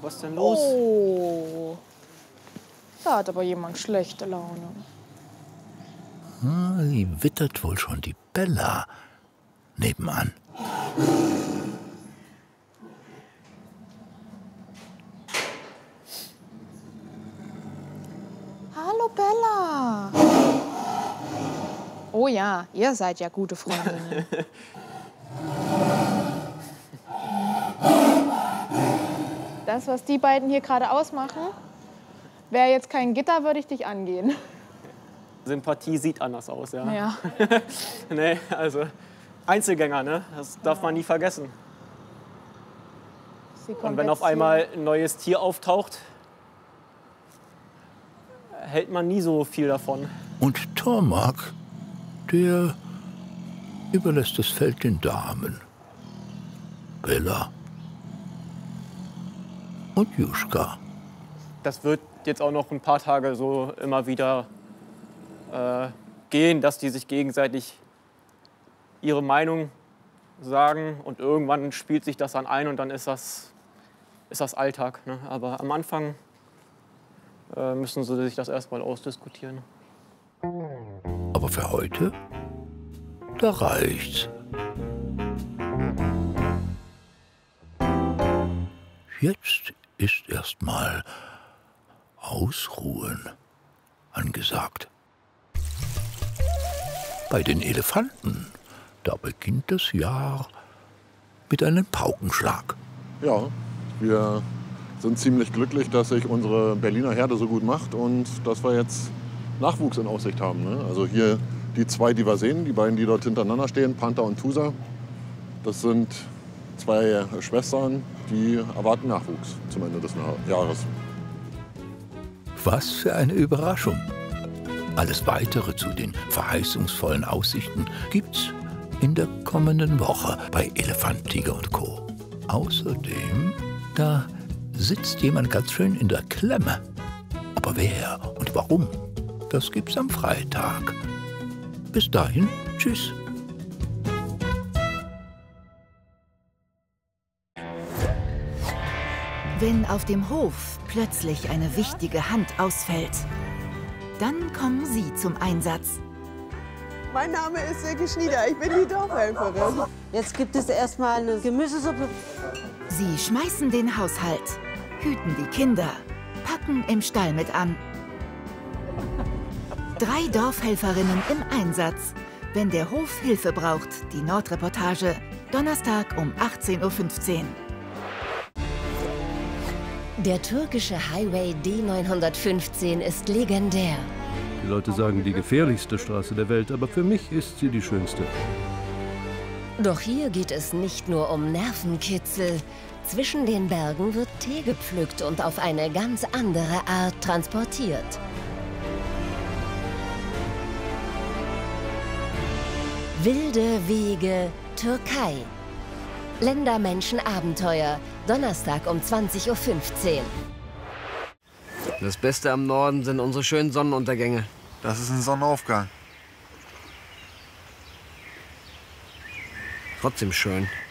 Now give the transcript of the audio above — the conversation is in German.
Was ist denn los? Oh, da hat aber jemand schlechte Laune. Sie wittert wohl schon die Bella nebenan. Hallo Bella. Oh ja, ihr seid ja gute Freundinnen. Das, was die beiden hier gerade ausmachen, wäre jetzt kein Gitter, würde ich dich angehen. Sympathie sieht anders aus, ja. Ja. Nee, also Einzelgänger, ne? Das darf man nie vergessen. Und wenn auf einmal ein neues Tier auftaucht, hält man nie so viel davon. Und Tormak, der überlässt das Feld den Damen. Bella und Juschka. Das wird jetzt auch noch ein paar Tage so immer wieder gehen, dass die sich gegenseitig ihre Meinung sagen und irgendwann spielt sich das dann ein und dann ist das Alltag. Ne? Aber am Anfang müssen sie sich das erstmal ausdiskutieren. Aber für heute, da reicht's. Jetzt ist erstmal Ausruhen angesagt. Bei den Elefanten, da beginnt das Jahr mit einem Paukenschlag. Ja, wir sind ziemlich glücklich, dass sich unsere Berliner Herde so gut macht und dass wir jetzt Nachwuchs in Aussicht haben. Ne? Also hier die zwei, die wir sehen, die beiden, die dort hintereinander stehen, Panther und Tusa. Das sind zwei Schwestern, die erwarten Nachwuchs zum Ende des Jahres. Was für eine Überraschung! Alles Weitere zu den verheißungsvollen Aussichten gibt's in der kommenden Woche bei Elefant, Tiger und Co. Außerdem, da sitzt jemand ganz schön in der Klemme. Aber wer und warum, das gibt's am Freitag. Bis dahin, tschüss. Wenn auf dem Hof plötzlich eine wichtige Hand ausfällt, dann kommen Sie zum Einsatz. Mein Name ist Silke Schnieder, ich bin die Dorfhelferin. Jetzt gibt es erstmal eine Gemüsesuppe. Sie schmeißen den Haushalt, hüten die Kinder, packen im Stall mit an. 3 Dorfhelferinnen im Einsatz, wenn der Hof Hilfe braucht. Die Nordreportage, Donnerstag um 18:15 Uhr. Der türkische Highway D915 ist legendär. Die Leute sagen, die gefährlichste Straße der Welt, aber für mich ist sie die schönste. Doch hier geht es nicht nur um Nervenkitzel. Zwischen den Bergen wird Tee gepflückt und auf eine ganz andere Art transportiert. Wilde Wege, Türkei. Länder-Menschen-Abenteuer, Donnerstag um 20:15 Uhr. Das Beste am Norden sind unsere schönen Sonnenuntergänge. Das ist ein Sonnenaufgang. Trotzdem schön.